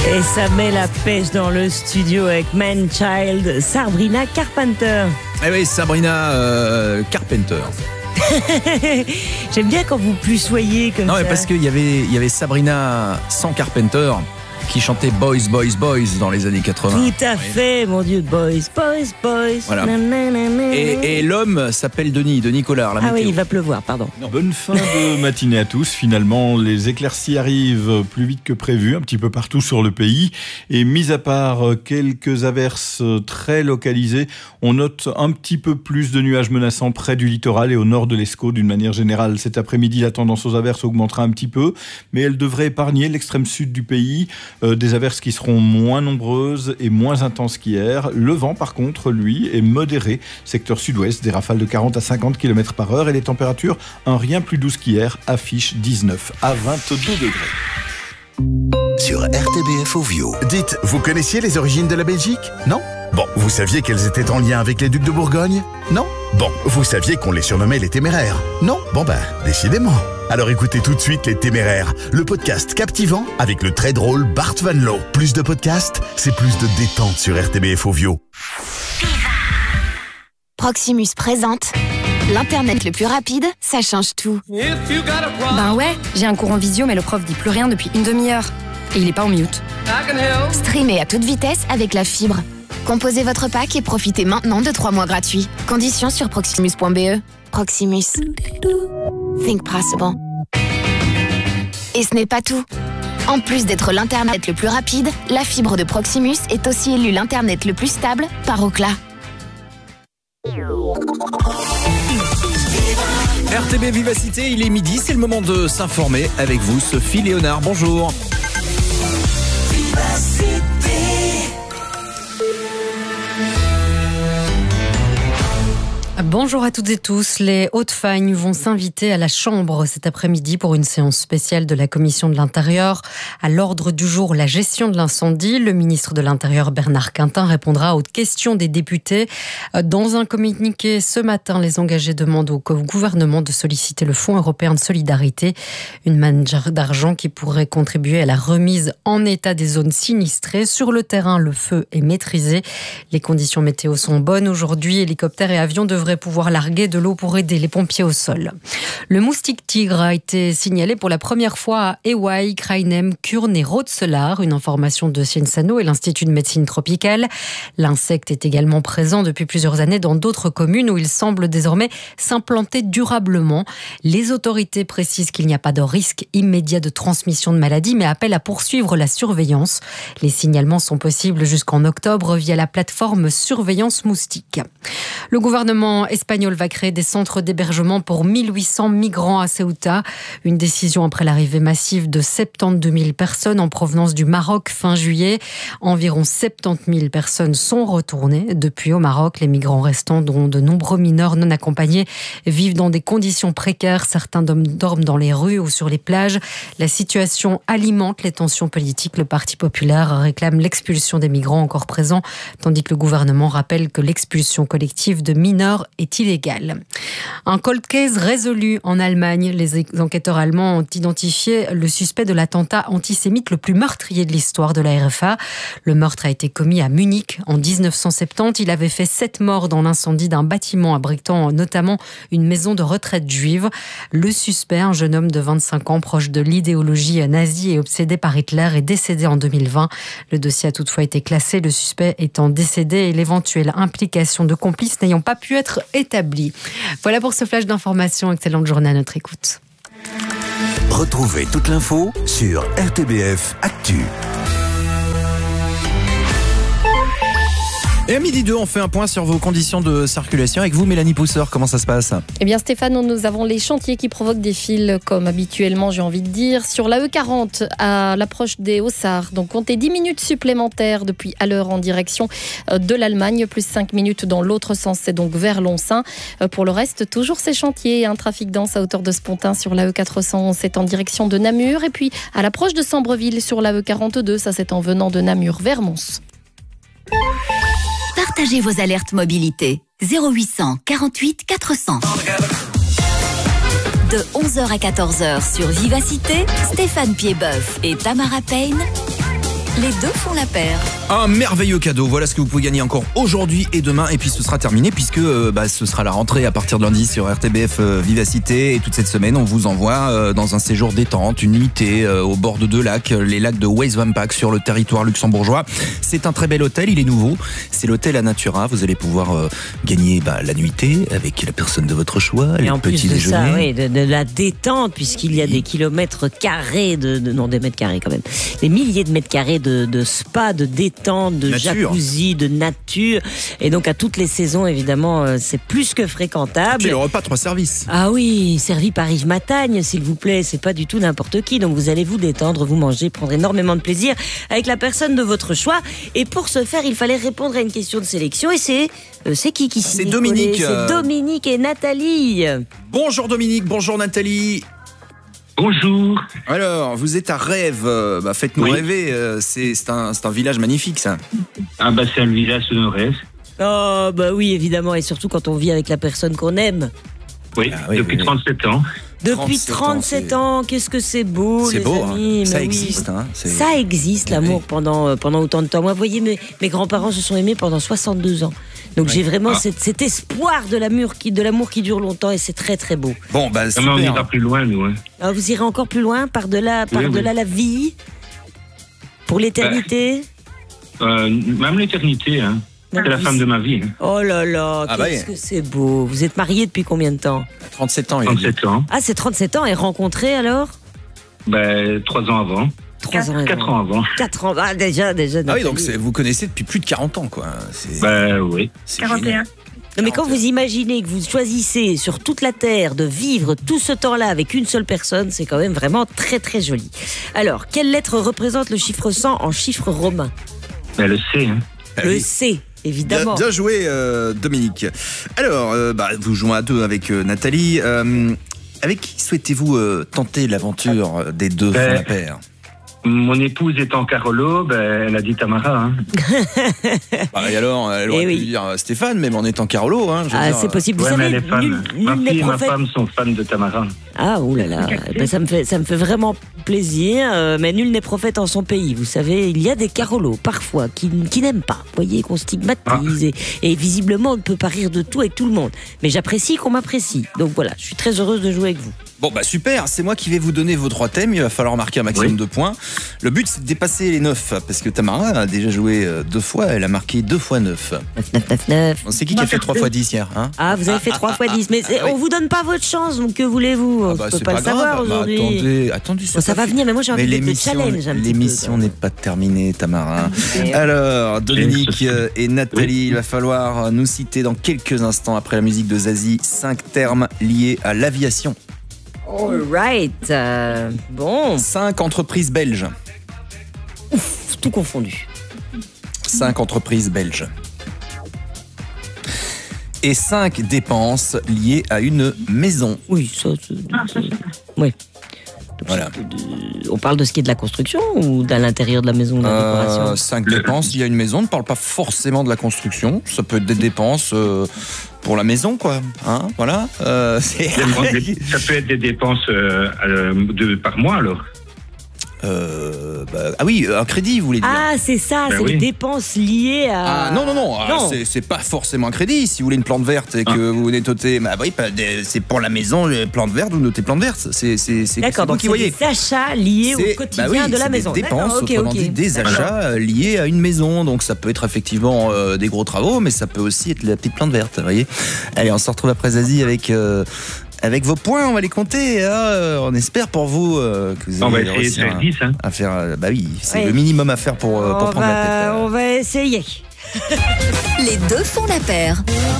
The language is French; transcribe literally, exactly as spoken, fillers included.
Et ça met la pêche dans le studio avec Man Child, Sabrina Carpenter. Eh oui, Sabrina euh, Carpenter. J'aime bien quand vous plussoyez comme non, ça. Non, mais parce qu'il y avait, il y avait Sabrina sans Carpenter qui chantait Boys, Boys, Boys dans les années quatre-vingts. Tout à fait, mon Dieu, Boys, Boys, Boys. Voilà. Na, na, na, na, Et, et l'homme s'appelle Denis, Denis Collard. La ah météo. oui, il va pleuvoir, pardon. Bonne fin de matinée à tous. Finalement, les éclaircies arrivent plus vite que prévu, un petit peu partout sur le pays. Et mis à part quelques averses très localisées, on note un petit peu plus de nuages menaçants près du littoral et au nord de l'Escaut. D'une manière générale, cet après-midi, la tendance aux averses augmentera un petit peu, mais elle devrait épargner l'extrême sud du pays. Euh, des averses qui seront moins nombreuses et moins intenses qu'hier. Le vent, par contre, lui, est modéré. Secteur sud-ouest, des rafales de quarante à cinquante kilomètres par heure et les températures, un rien plus douce qu'hier, affichent dix-neuf à vingt-deux degrés. Sur R T B F Ovio. Dites, vous connaissiez les origines de la Belgique ? Non ? Bon, vous saviez qu'elles étaient en lien avec les ducs de Bourgogne ? Non ? Bon, vous saviez qu'on les surnommait les Téméraires ? Non ? Bon ben, décidément. Alors écoutez tout de suite Les Téméraires, le podcast captivant avec le très drôle Bart Van Loo. Plus de podcasts, c'est plus de détente sur R T B F Ovio. Proximus présente l'Internet le plus rapide, ça change tout. Ben ouais, j'ai un cours en visio mais le prof dit plus rien depuis une demi-heure. Et il est pas en mute. Streamez à toute vitesse avec la fibre. Composez votre pack et profitez maintenant de trois mois gratuits. Conditions sur proximus point b e. Proximus. Think possible. Et ce n'est pas tout. En plus d'être l'Internet le plus rapide, la fibre de Proximus est aussi élue l'Internet le plus stable par Ookla. R T B Vivacité, il est midi, c'est le moment de s'informer avec vous, Sophie Léonard. Bonjour. Bonjour à toutes et tous. Les Hauts-de-Fagne vont s'inviter à la Chambre cet après-midi pour une séance spéciale de la Commission de l'Intérieur. À l'ordre du jour, la gestion de l'incendie. Le ministre de l'Intérieur, Bernard Quintin, répondra aux questions des députés. Dans un communiqué ce matin, les engagés demandent au gouvernement de solliciter le Fonds européen de solidarité, une manne d'argent qui pourrait contribuer à la remise en état des zones sinistrées. Sur le terrain, le feu est maîtrisé. Les conditions météo sont bonnes aujourd'hui. Hélicoptères et avions devraient pouvoir larguer de l'eau pour aider les pompiers au sol. Le moustique tigre a été signalé pour la première fois à Ewaï, Krainem, Kurn et Rotselaar, une information de Cienzano et l'Institut de médecine tropicale. L'insecte est également présent depuis plusieurs années dans d'autres communes où il semble désormais s'implanter durablement. Les autorités précisent qu'il n'y a pas de risque immédiat de transmission de maladie, mais appellent à poursuivre la surveillance. Les signalements sont possibles jusqu'en octobre via la plateforme Surveillance Moustique. Le gouvernement espagnol va créer des centres d'hébergement pour mille huit cents migrants à Ceuta. Une décision après l'arrivée massive de soixante-douze mille personnes en provenance du Maroc fin juillet. Environ soixante-dix mille personnes sont retournées depuis au Maroc. Les migrants restants, dont de nombreux mineurs non accompagnés, vivent dans des conditions précaires. Certains dorment dans les rues ou sur les plages. La situation alimente les tensions politiques. Le Parti populaire réclame l'expulsion des migrants encore présents, tandis que le gouvernement rappelle que l'expulsion collective de mineurs est illégale. Un cold case résolu en Allemagne. Les enquêteurs allemands ont identifié le suspect de l'attentat antisémite le plus meurtrier de l'histoire de la R F A. Le meurtre a été commis à Munich en dix-neuf cent soixante-dix. Il avait fait sept morts dans l'incendie d'un bâtiment abritant notamment une maison de retraite juive. Le suspect, un jeune homme de vingt-cinq ans proche de l'idéologie nazie et obsédé par Hitler, est décédé en deux mille vingt. Le dossier a toutefois été classé, le suspect étant décédé et l'éventuelle implication de complices n'ayant pas pu être établie. Voilà pour ce flash d'information. Excellente journée à notre écoute. Retrouvez toute l'info sur R T B F Actu. Et à midi deux, on fait un point sur vos conditions de circulation avec vous, Mélanie Pousseur. Comment ça se passe ? Eh bien Stéphane, nous avons les chantiers qui provoquent des files comme habituellement, j'ai envie de dire. Sur la E quarante à l'approche des Haussards, donc comptez dix minutes supplémentaires depuis à l'heure en direction de l'Allemagne, plus cinq minutes dans l'autre sens, c'est donc vers Lonsin. Pour le reste, toujours ces chantiers, un trafic dense à hauteur de Spontin sur la E quatre cent onze, c'est en direction de Namur. Et puis à l'approche de Sambreville sur la E quarante-deux, ça c'est en venant de Namur vers Mons. Partagez vos alertes mobilité. zéro huit cent quarante-huit quatre cents. De onze heures à quatorze heures sur Vivacité, Stéphane Piedboeuf et Tamara Payne Les deux font la paire. Un merveilleux cadeau, voilà ce que vous pouvez gagner encore aujourd'hui et demain, et puis ce sera terminé puisque euh, bah, ce sera la rentrée à partir de lundi sur R T B F euh, Vivacité, et toute cette semaine on vous envoie euh, dans un séjour détente, une nuitée euh, au bord de deux lacs, les lacs de Weiswampak sur le territoire luxembourgeois. C'est un très bel hôtel, il est nouveau, c'est l'hôtel Anatura, vous allez pouvoir euh, gagner bah, la nuitée avec la personne de votre choix, et les en petits plus de déjeuners. ça, oui, de, de la détente, puisqu'il y a des kilomètres carrés, de, de, non des mètres carrés quand même, des milliers de mètres carrés de, de spa, de détente, de Nature. jacuzzi, de nature, et donc à toutes les saisons évidemment euh, c'est plus que fréquentable. Puis le repas trois services. Ah oui, servi par Yves Matagne, s'il vous plaît, c'est pas du tout n'importe qui, donc vous allez vous détendre, vous manger, prendre énormément de plaisir avec la personne de votre choix, et pour ce faire il fallait répondre à une question de sélection, et c'est euh, c'est qui qui s'y C'est est Dominique, collé euh. C'est Dominique et Nathalie. Bonjour Dominique, bonjour Nathalie. Bonjour. Alors, vous êtes à Rêve, euh, bah, faites-nous Oui. rêver, euh, c'est c'est un, c'est un village magnifique ça. Ah bah c'est un village de nos rêves. Oh bah oui évidemment, et surtout quand on vit avec la personne qu'on aime. Oui, Ah oui, depuis oui, oui. trente-sept ans. Depuis trente-sept ans, trente-sept c'est- ans, qu'est-ce que c'est beau, C'est les beau, amis. hein. Ça mais oui. existe. Hein. C'est- Ça existe, l'amour, Oui. pendant, euh, pendant autant de temps. Moi, vous voyez, mes, mes grands-parents se sont aimés pendant soixante-deux ans. Donc j'ai vraiment Ah. cet, cet espoir de l'amour qui, de l'amour qui dure longtemps, et c'est très très beau. Bon, bah Ah, mais on super. ira plus loin, nous. Hein. Alors, vous irez encore plus loin, par-delà, Oui, par-delà oui. la vie, pour l'éternité. Euh, même l'éternité, hein. C'est la femme de ma vie. Hein. Oh là là, Ah bah qu'est-ce oui. que c'est beau. Vous êtes mariés depuis combien de temps? trente-sept ans, il a dit. trente-sept ans. Ah, c'est trente-sept ans, et rencontrés alors? Ben, trois ans avant. Trois ans Quatre avant. ans avant. Quatre ans. Ah, déjà, déjà. Ah oui, donc Nathalie. c'est- vous connaissez depuis plus de quarante ans, quoi. C'est Ben, oui. c'est génial. Non, mais quand vous imaginez que vous choisissez sur toute la Terre de vivre tout ce temps-là avec une seule personne, c'est quand même vraiment très très joli. Alors, quelle lettre représente le chiffre cent en chiffre romain? Ben, le C, hein. Ah Le oui. C, Bien, évidemment. bien joué, euh, Dominique. Alors, euh, bah, vous jouez à deux avec euh, Nathalie. Euh, avec qui souhaitez-vous euh, tenter l'aventure euh, des deux Ben, font la paire? Mon épouse étant Carolo, ben, elle a dit Tamara. Hein. Bah, et alors, elle aurait Eh pu oui. dire Stéphane, même en étant Carolo. Hein, je veux Ah, dire, c'est possible. Vous Ouais, mais savez, elle est fan. nul, Ma nul fille n'est et ma prophète. femme sont fans de Tamara. Ah, oulala. Ben, ça, me fait, ça me fait vraiment plaisir, euh, mais nul n'est prophète en son pays. Vous savez, il y a des carolos, parfois, qui, qui n'aiment pas. Vous voyez, qu'on stigmatise. Et, et visiblement, on ne peut pas rire de tout avec tout le monde. Mais j'apprécie qu'on m'apprécie. Donc voilà, je suis très heureuse de jouer avec vous. Bon, bah super, c'est moi qui vais vous donner vos trois thèmes. Il va falloir marquer un maximum Oui. de points. Le but, c'est de dépasser les neuf, parce que Tamara a déjà joué euh, deux fois, elle a marqué deux fois neuf. neuf, neuf, neuf, neuf. C'est qui qui a fait trois fois dix hier, hein? Ah, vous avez fait trois fois dix. Mais c'est- ah, oui. on vous donne pas votre chance, donc que voulez-vous? On Ah ne bah, peut c'est pas, le grave. savoir Bah, aujourd'hui. attendez, attendez, Bon, ça pas va fi- venir, mais moi j'ai Mais envie de l'émission, challenge un petit peu. l'émission n'est pas terminée, Tamara. Ouais. Alors, Dominique euh, et Nathalie, il va falloir nous citer dans quelques instants, après la musique de Zazie, cinq termes liés à l'aviation. All right. euh, bon, Cinq entreprises belges. tout confondu. Cinq entreprises belges. Et cinq dépenses liées à une maison. Oui, ça. c'est- Oui. Donc, Voilà. c'est de- On parle de ce qui est de la construction ou d'à l'intérieur de la maison, de la Euh, décoration? cinq dépenses liées à une maison. On ne parle pas forcément de la construction. Ça peut être des dépenses euh, pour la maison, quoi. Hein, voilà. Euh, c'est- Ça peut être des dépenses euh, euh, de, par mois, alors. Euh, bah, ah oui, un crédit, vous voulez dire? Ah, c'est ça, Ben c'est oui. les dépenses liées à. Ah non, non, non, ah, Non. c'est- c'est pas forcément un crédit. Si vous voulez une plante verte et que Ah. vous notez, bah oui, pas des- c'est pour la maison, les plantes vertes, vous notez plante verte. C'est c'est- c'est- D'accord, c'est vous donc qui c'est voyez. des achats liés C'est- au quotidien bah oui, de la c'est maison. Des dépenses, D'accord, ok, autrement ok. dit, des D'accord. achats euh, liés à une maison. Donc ça peut être effectivement euh, des gros travaux, mais ça peut aussi être la petite plante verte. Vous voyez. Allez, on se retrouve après Zazie avec. euh, Avec vos points, on va les compter. Hein. Euh, On espère pour vous euh, que vous On va allez essayer de réussir faire à, dix. Hein. à faire. euh, Bah oui, c'est Ouais. le minimum à faire pour, euh, pour on, prendre la tête. va, euh. on va essayer. Les deux font la paire.